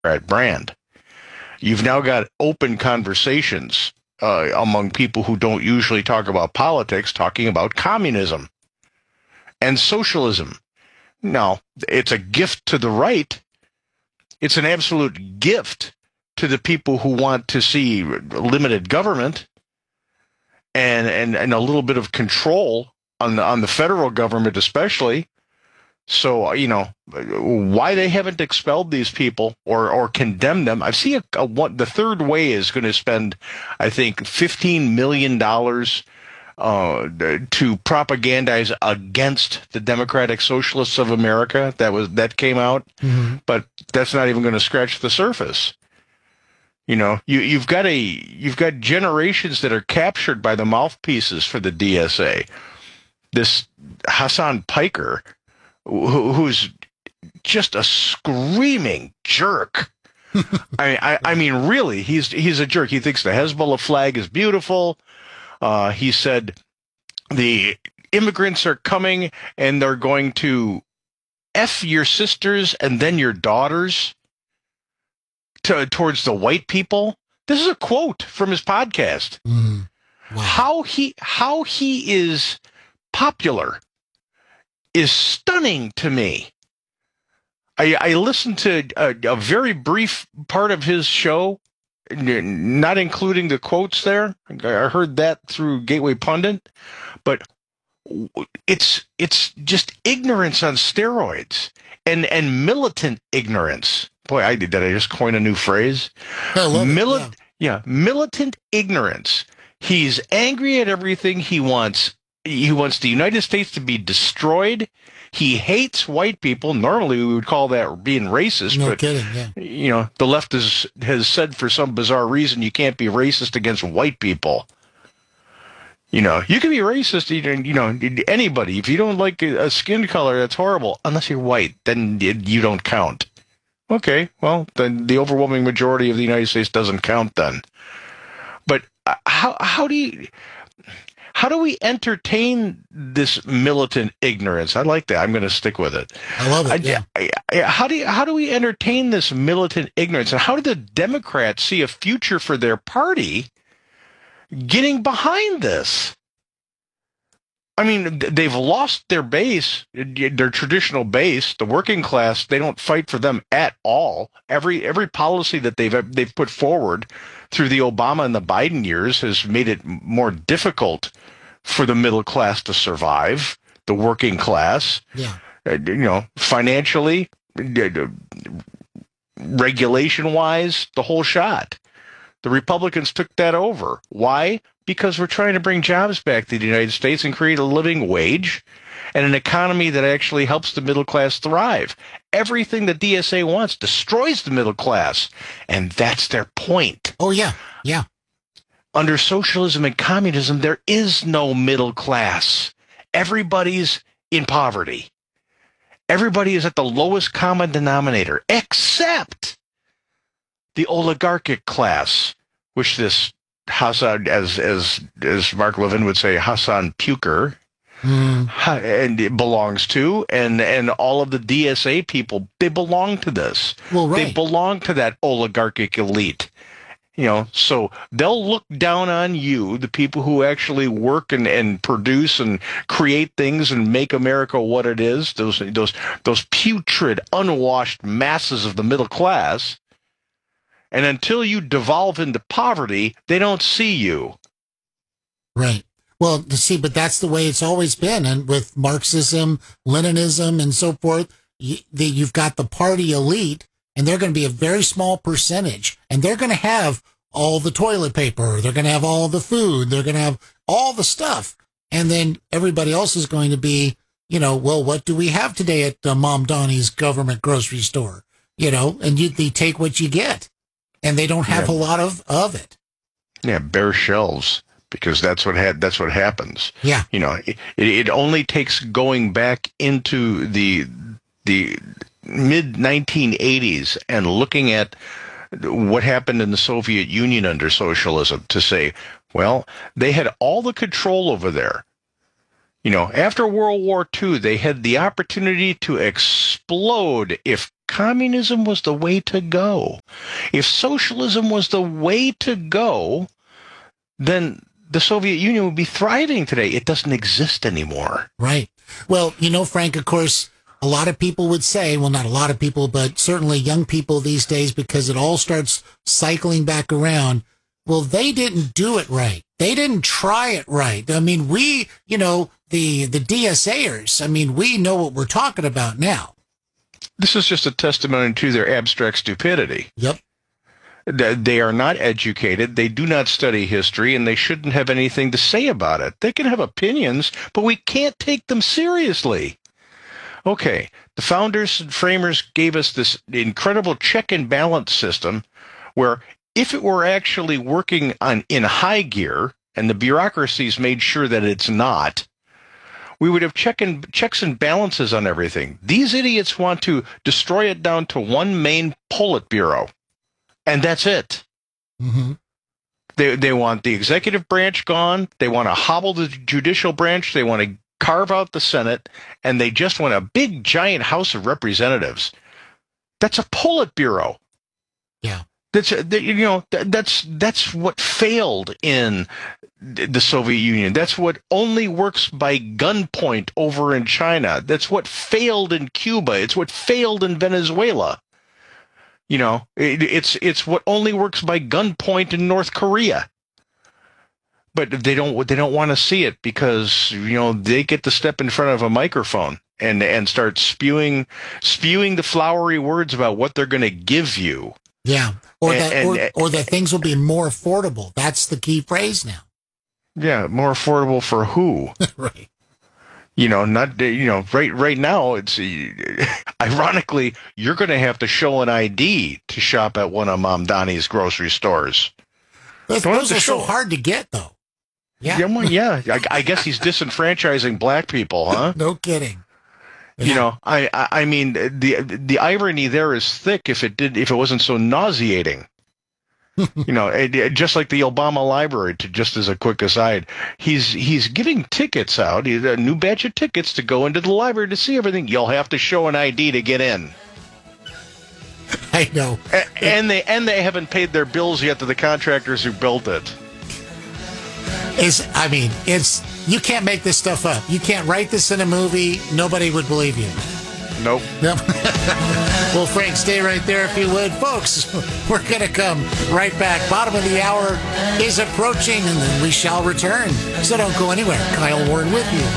Democrat brand. You've now got open conversations among people who don't usually talk about politics, talking about communism and socialism. Now, it's a gift to the right. It's an absolute gift to the people who want to see limited government and a little bit of control on the federal government especially. So, why they haven't expelled these people or condemned them. I've seen the third way is going to spend, I think, $15 million to propagandize against the Democratic Socialists of America. That came out, but that's not even going to scratch the surface. You've got generations that are captured by the mouthpieces for the DSA. This Hassan Piker, who's just a screaming jerk. I mean, really, he's a jerk. He thinks the Hezbollah flag is beautiful. He said the immigrants are coming and they're going to F your sisters and then your daughters towards the white people. This is a quote from his podcast. Wow. How he is popular is stunning to me. I listened to a very brief part of his show, not including the quotes there. I heard that through Gateway Pundit, but it's just ignorance on steroids and militant ignorance. Boy, did I just coin a new phrase? I love it. Yeah, militant ignorance. He's angry at everything. He wants the United States to be destroyed. He hates white people. Normally, we would call that being racist. No but, kidding, yeah. The left has said for some bizarre reason you can't be racist against white people. You can be racist, anybody. If you don't like a skin color, that's horrible. Unless you're white, then you don't count. Okay, well, then the overwhelming majority of the United States doesn't count then. But how do we entertain this militant ignorance? I like that. I'm going to stick with it. I love it. Yeah. How do we entertain this militant ignorance? And how do the Democrats see a future for their party getting behind this? I mean, they've lost their base, their traditional base, the working class. They don't fight for them at all. Every policy that they've put forward through the Obama and the Biden years has made it more difficult for the middle class to survive, the working class. Yeah. Financially, regulation-wise, the whole shot. The Republicans took that over. Why? Because we're trying to bring jobs back to the United States and create a living wage and an economy that actually helps the middle class thrive. Everything the DSA wants destroys the middle class, and that's their point. Oh, yeah, yeah. Under socialism and communism, there is no middle class. Everybody's in poverty. Everybody is at the lowest common denominator, except the oligarchic class, which this Hassan, as Mark Levin would say, Hassan Puker, and it belongs to, and all of the DSA people, they belong to this. Well, right. They belong to that oligarchic elite. So they'll look down on you, the people who actually work and produce and create things and make America what it is, those putrid, unwashed masses of the middle class. And until you devolve into poverty, they don't see you. Right. Well, but that's the way it's always been. And with Marxism, Leninism, and so forth, you've got the party elite, and they're going to be a very small percentage. And they're going to have all the toilet paper. They're going to have all the food. They're going to have all the stuff. And then everybody else is going to be, well, what do we have today at Mom Donnie's government grocery store? And they take what you get. And they don't have a lot of it. Yeah, bare shelves, because that's what happens. Yeah. It only takes going back into the mid 1980s and looking at what happened in the Soviet Union under socialism to say, well, they had all the control over there. After World War II, they had the opportunity to explode if communism was the way to go. If socialism was the way to go, then the Soviet Union would be thriving today. It doesn't exist anymore. Right. Well, Frank, of course, a lot of people would say, well, not a lot of people, but certainly young people these days, because it all starts cycling back around. Well, they didn't do it right. They didn't try it right. I mean, we, the DSAers, I mean, we know what we're talking about now. This is just a testimony to their abstract stupidity. Yep. They are not educated, they do not study history, and they shouldn't have anything to say about it. They can have opinions, but we can't take them seriously. Okay, the founders and framers gave us this incredible check and balance system where if it were actually working in high gear, and the bureaucracies made sure that it's not, we would have checks and balances on everything. These idiots want to destroy it down to one main Politburo. And that's it. Mm-hmm. They want the executive branch gone. They want to hobble the judicial branch. They want to carve out the Senate. And they just want a big, giant House of Representatives. That's a Politburo. Yeah. That's what failed in the Soviet Union. That's what only works by gunpoint over in China. That's what failed in Cuba. It's what failed in Venezuela. It's what only works by gunpoint in North Korea. But they don't want to see it because, they get to step in front of a microphone and start spewing the flowery words about what they're going to give you. Yeah. Or that things will be more affordable. That's the key phrase now. Yeah. More affordable for who? Right. Right now, it's ironically, you're going to have to show an ID to shop at one of Mom Donnie's grocery stores. Those are so hard to get, though. Yeah. I guess he's disenfranchising black people, huh? No kidding. Yeah. I mean, the irony there is thick if it wasn't so nauseating. Just like the Obama Library, just as a quick aside, he's giving tickets out, a new batch of tickets to go into the library to see everything. You'll have to show an ID to get in. I know. And they haven't paid their bills yet to the contractors who built it. You can't make this stuff up. You can't write this in a movie. Nobody would believe you. Nope. Well, Frank, stay right there if you would. Folks, we're going to come right back. Bottom of the hour is approaching, and then we shall return. So don't go anywhere. Kyle Warren with you.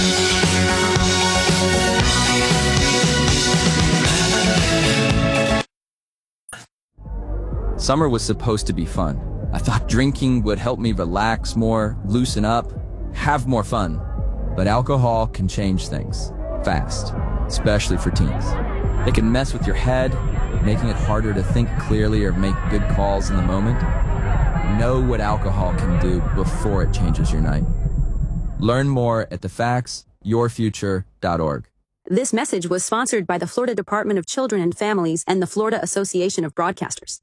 Summer was supposed to be fun. I thought drinking would help me relax more, loosen up, have more fun. But alcohol can change things fast, especially for teens. It can mess with your head, making it harder to think clearly or make good calls in the moment. Know what alcohol can do before it changes your night. Learn more at thefactsyourfuture.org. This message was sponsored by the Florida Department of Children and Families and the Florida Association of Broadcasters.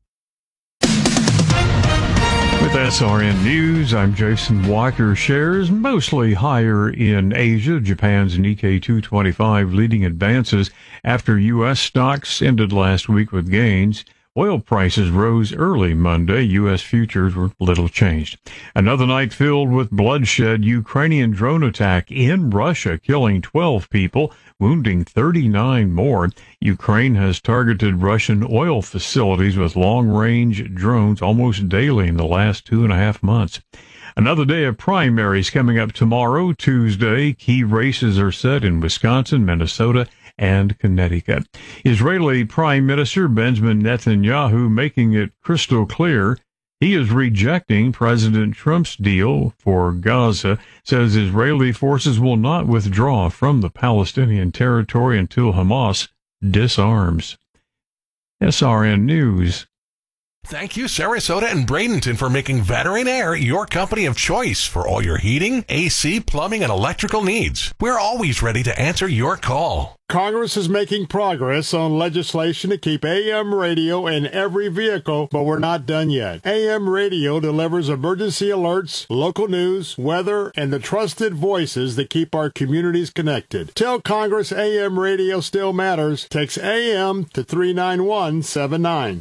With SRN News, I'm Jason Walker. Shares mostly higher in Asia. Japan's Nikkei 225 leading advances after U.S. stocks ended last week with gains. Oil prices rose early Monday. U.S. futures were little changed. Another night filled with bloodshed. Ukrainian drone attack in Russia, killing 12 people, wounding 39 more. Ukraine has targeted Russian oil facilities with long-range drones almost daily in the last 2.5 months. Another day of primaries coming up tomorrow, Tuesday. Key races are set in Wisconsin, Minnesota, and Connecticut. Israeli Prime Minister Benjamin Netanyahu making it crystal clear he is rejecting President Trump's deal for Gaza, says Israeli forces will not withdraw from the Palestinian territory until Hamas disarms. SRN News. Thank you, Sarasota and Bradenton, for making Veteran Air your company of choice for all your heating, AC, plumbing, and electrical needs. We're always ready to answer your call. Congress is making progress on legislation to keep AM radio in every vehicle, but we're not done yet. AM radio delivers emergency alerts, local news, weather, and the trusted voices that keep our communities connected. Tell Congress AM radio still matters. Text AM to 39179.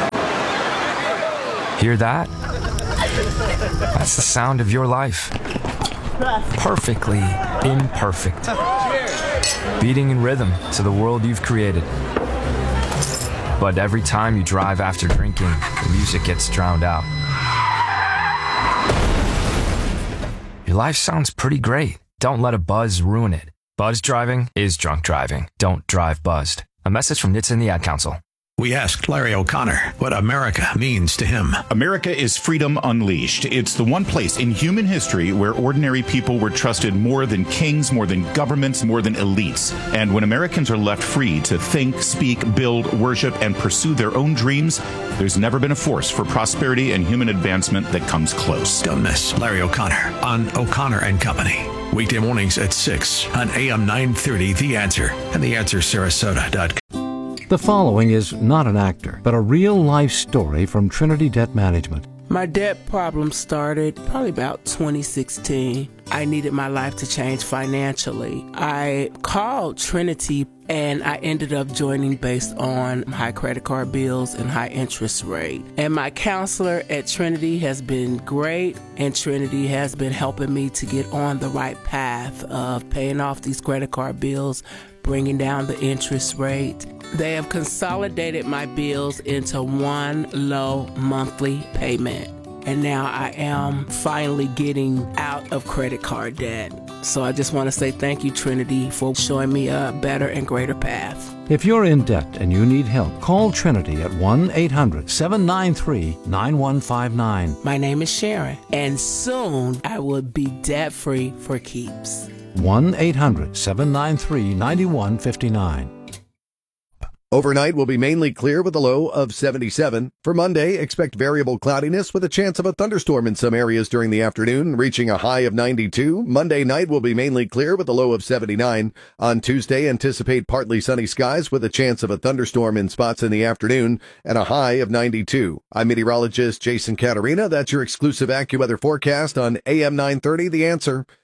Hear that? That's the sound of your life. Perfectly imperfect. Beating in rhythm to the world you've created. But every time you drive after drinking, the music gets drowned out. Your life sounds pretty great. Don't let a buzz ruin it. Buzz driving is drunk driving. Don't drive buzzed. A message from NHTSA and the Ad Council. We asked Larry O'Connor what America means to him. America is freedom unleashed. It's the one place in human history where ordinary people were trusted more than kings, more than governments, more than elites. And when Americans are left free to think, speak, build, worship, and pursue their own dreams, there's never been a force for prosperity and human advancement that comes close. Don't miss Larry O'Connor on O'Connor and Company. Weekday mornings at 6 on AM 930 The Answer and theanswersarasota.com. The following is not an actor, but a real-life story from Trinity Debt Management. My debt problem started probably about 2016. I needed my life to change financially. I called Trinity and I ended up joining based on high credit card bills and high interest rate. And my counselor at Trinity has been great, and Trinity has been helping me to get on the right path of paying off these credit card bills, bringing down the interest rate. They have consolidated my bills into one low monthly payment. And now I am finally getting out of credit card debt. So I just want to say thank you, Trinity, for showing me a better and greater path. If you're in debt and you need help, call Trinity at 1-800-793-9159. My name is Sharon, and soon I will be debt-free for keeps. 1-800-793-9159. Overnight will be mainly clear with a low of 77. For Monday, expect variable cloudiness with a chance of a thunderstorm in some areas during the afternoon, reaching a high of 92. Monday night will be mainly clear with a low of 79. On Tuesday, anticipate partly sunny skies with a chance of a thunderstorm in spots in the afternoon and a high of 92. I'm meteorologist Jason Caterina. That's your exclusive AccuWeather forecast on AM 930, The Answer.